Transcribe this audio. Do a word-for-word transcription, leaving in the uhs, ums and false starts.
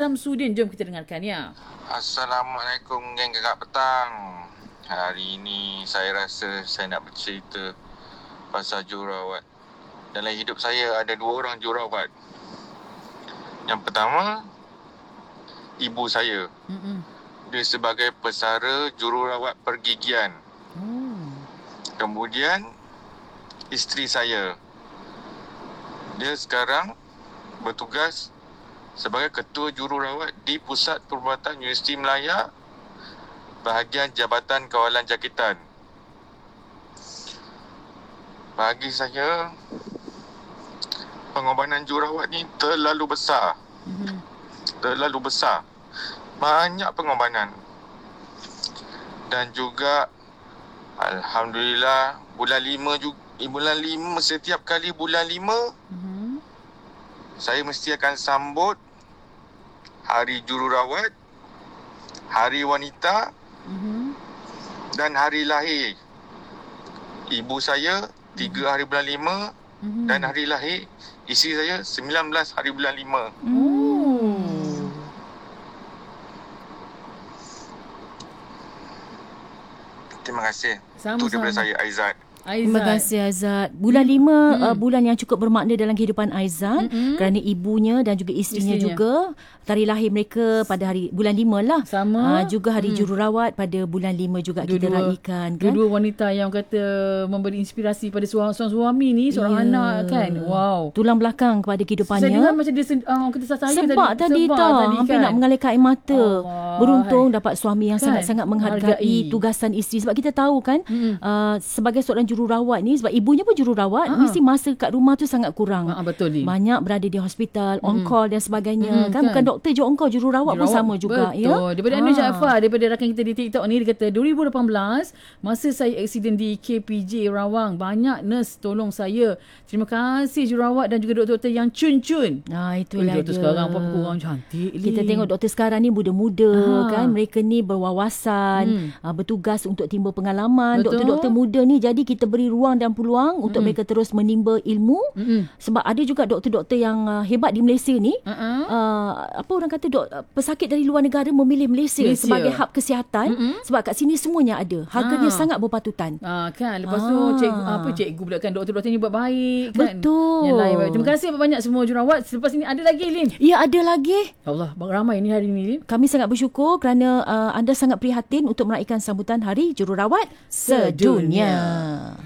Samsudin. Jom kita dengarkan ya. Assalamualaikum geng Kakak Petang. Hari ini saya rasa saya nak bercerita pasal jururawat. Dalam hidup saya ada dua orang jururawat. Yang pertama, ibu saya. Mm-mm. Dia sebagai pesara jururawat pergigian. Mm. Kemudian, isteri saya. Dia sekarang bertugas sebagai ketua jururawat di Pusat Perubatan Universiti Melaya, bahagian Jabatan Kawalan Jangkitan. Bagi saya, pengorbanan jururawat ni terlalu besar. Mm-hmm. Terlalu besar. Banyak pengorbanan. Dan juga, alhamdulillah, bulan lima juga, bulan lima, setiap kali bulan lima, mm-hmm. saya mesti akan sambut Hari Jururawat, Hari Wanita, mm-hmm. dan Hari Lahir ibu saya tiga hari bulan lima, mm-hmm. dan hari lahir isteri saya sembilan belas hari bulan lima. Mm. Terima kasih. Sama-sama. Itu daripada saya, Aizat. Aizat. Terima kasih Aizat. Bulan lima hmm. uh, bulan yang cukup bermakna dalam kehidupan Aizat, hmm. kerana ibunya dan juga isterinya, isterinya juga tarikh lahir mereka pada hari bulan lima lah. Sama. Uh, juga hari hmm. jururawat pada bulan lima juga dua-dua, kita raikan kan. Dua-dua wanita yang kata memberi inspirasi pada seorang suami ni, seorang yeah. anak kan. Wow. Tulang belakang kepada kehidupannya. Saya dengar macam dia uh, kata saya sebab tadi, tadi tau hampir kan? nak mengalirkan air mata. Oh, Beruntung hai. dapat suami yang kan? sangat-sangat menghargai Hargai. tugasan isteri. Sebab kita tahu kan hmm. uh, sebagai seorang jururawat ni, sebab ibunya pun jururawat, uh-huh. mesti masa kat rumah tu sangat kurang. Uh-huh, betul ni. Banyak berada di hospital, on call dan sebagainya. Hmm, kan? kan bukan doktor je on call, jururawat, jururawat pun sama juga. Betul. Ya? Daripada ha. Anu Jaafar, daripada rakan kita di TikTok ni, dia kata dua ribu lapan belas masa saya aksiden di K P J Rawang, banyak nurse tolong saya. Terima kasih jururawat dan juga doktor-doktor yang cun-cun. Ah, itulah doktor dia. sekarang apa kurang cantik. Kita li. tengok doktor sekarang ni muda-muda ha. kan. Mereka ni berwawasan, hmm. uh, bertugas untuk timba pengalaman. Betul. Doktor-doktor muda ni, jadi kita beri ruang dan peluang untuk mm-hmm. mereka terus menimba ilmu. Mm-hmm. Sebab ada juga doktor-doktor yang uh, hebat di Malaysia ni. Uh-huh. Uh, apa orang kata, dok, pesakit dari luar negara memilih Malaysia, Malaysia. sebagai hub kesihatan. Mm-hmm. Sebab kat sini semuanya ada. Harganya ha. sangat berpatutan. Ah, kan. Lepas ha. tu cikgu, apa cikgu pula kan, doktor-doktor ni buat baik kan. Betul. Yang lain. Terima kasih banyak semua jururawat. Selepas ini ada lagi, Lin? Ya, ada lagi. Allah, ramai ni hari ni, Lin. Kami sangat bersyukur kerana uh, anda sangat prihatin untuk meraihkan sambutan Hari Jururawat Sedunia.